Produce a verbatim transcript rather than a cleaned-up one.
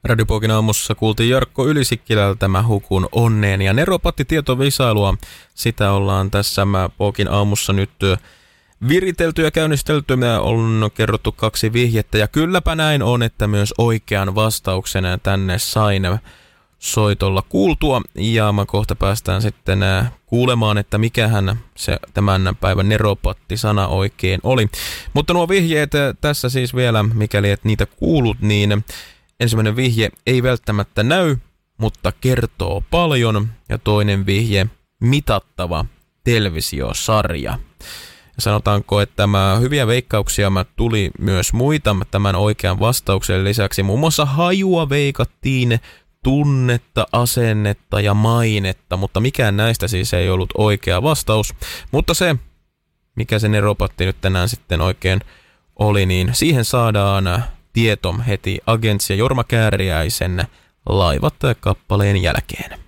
Radiopokin aamussa kuultiin Jarkko Ylisikkilältä Mä hukun onneen ja Neropatti-tietovisailua. Sitä ollaan tässä Mä Pokin aamussa nyt viritelty ja käynnistelty. Me on kerrottu kaksi vihjettä ja kylläpä näin on, että myös oikean vastauksen tänne sain soitolla kuultua. Ja mä kohta päästään sitten kuulemaan, että mikähän se tämän päivän Neropatti-sana oikein oli. Mutta nuo vihjeet tässä siis vielä, mikäli et niitä kuulut, niin ensimmäinen vihje ei välttämättä näy, mutta kertoo paljon. Ja toinen vihje, mitattava televisiosarja. Ja sanotaanko, että tämä hyviä veikkauksia mä tuli myös muita tämän oikean vastauksen lisäksi. Muun muassa hajua veikattiin, tunnetta, asennetta ja mainetta, mutta mikään näistä siis ei ollut oikea vastaus. Mutta se, mikä se Neropatti nyt tänään sitten oikein oli, niin siihen saadaan tieto heti Agents ja Jorma Kääriäisen Laivat kappaleen jälkeen.